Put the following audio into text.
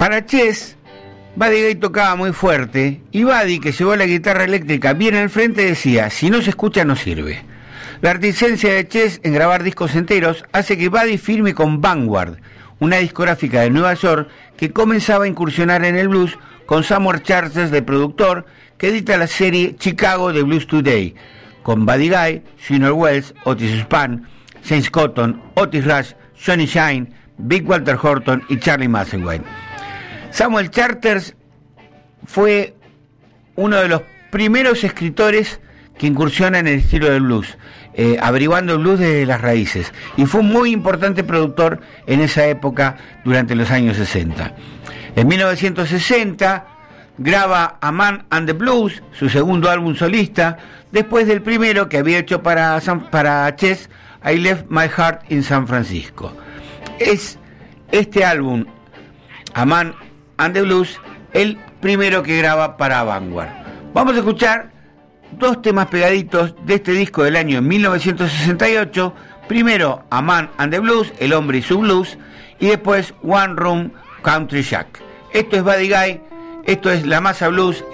Para Chess, Buddy Guy tocaba muy fuerte y Buddy, que llevó la guitarra eléctrica bien al frente, decía: si no se escucha no sirve. La reticencia de Chess en grabar discos enteros hace que Buddy firme con Vanguard, una discográfica de Nueva York que comenzaba a incursionar en el blues, con Samuel Charles de productor, que edita la serie Chicago de Blues Today, con Buddy Guy, Junior Wells, Otis Spann, James Cotton, Otis Rush, Johnny Shine, Big Walter Horton y Charlie Musselwhite. Samuel Charters fue uno de los primeros escritores que incursiona en el estilo del blues, averiguando el blues desde las raíces, y fue un muy importante productor en esa época durante los años 60. En 1960 graba A Man and the Blues, su segundo álbum solista, después del primero que había hecho para Chess, I Left My Heart in San Francisco. Es este álbum, A Man and the Blues, el primero que graba para Vanguard. Vamos a escuchar dos temas pegaditos de este disco del año 1968. Primero, A Man and the Blues, El Hombre y su Blues, y después One Room Country Shack. Esto es Buddy Guy, esto es La Masa Blues